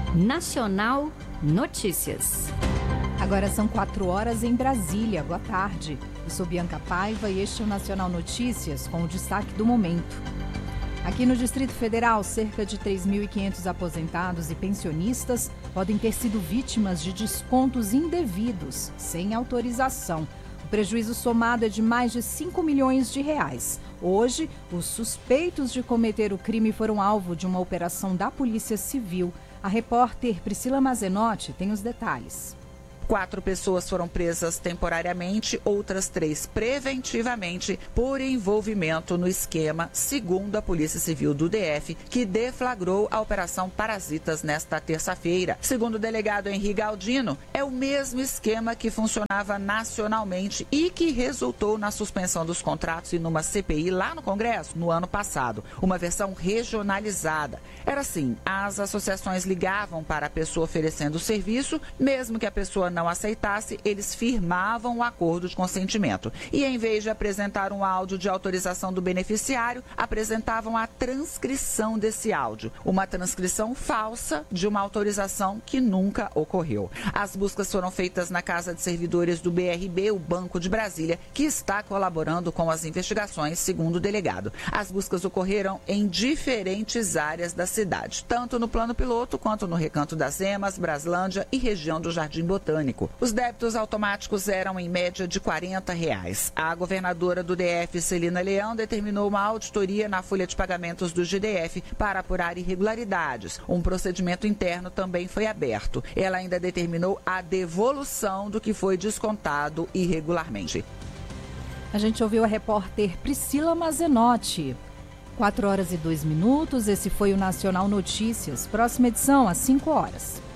Nacional Notícias. Agora são 4 horas em Brasília. Boa tarde. Eu sou Bianca Paiva e este é o Nacional Notícias com o destaque do momento. Aqui no Distrito Federal, cerca de 3.500 aposentados e pensionistas podem ter sido vítimas de descontos indevidos, sem autorização. O prejuízo somado é de mais de 5 milhões de reais. Hoje, os suspeitos de cometer o crime foram alvo de uma operação da Polícia Civil. A repórter Priscila Mazenotti tem os detalhes. 4 pessoas foram presas temporariamente, outras 3 preventivamente por envolvimento no esquema, segundo a Polícia Civil do DF, que deflagrou a Operação Parasitas nesta terça-feira. Segundo o delegado Henri Galdino, é o mesmo esquema que funcionava nacionalmente e que resultou na suspensão dos contratos e numa CPI lá no Congresso no ano passado. Uma versão regionalizada. Era assim, as associações ligavam para a pessoa oferecendo o serviço, mesmo que a pessoa não aceitasse, eles firmavam o acordo de consentimento. E em vez de apresentar um áudio de autorização do beneficiário, apresentavam a transcrição desse áudio. Uma transcrição falsa de uma autorização que nunca ocorreu. As buscas foram feitas na Casa de Servidores do BRB, o Banco de Brasília, que está colaborando com as investigações, segundo o delegado. As buscas ocorreram em diferentes áreas da cidade, tanto no plano piloto quanto no Recanto das Emas, Braslândia e região do Jardim Botânico. Os débitos automáticos eram em média de R$40. A governadora do DF, Celina Leão, determinou uma auditoria na folha de pagamentos do GDF para apurar irregularidades. Um procedimento interno também foi aberto. Ela ainda determinou a devolução do que foi descontado irregularmente. A gente ouviu a repórter Priscila Mazenotti. 4 horas e 2 minutos. Esse foi o Nacional Notícias. Próxima edição às 5 horas.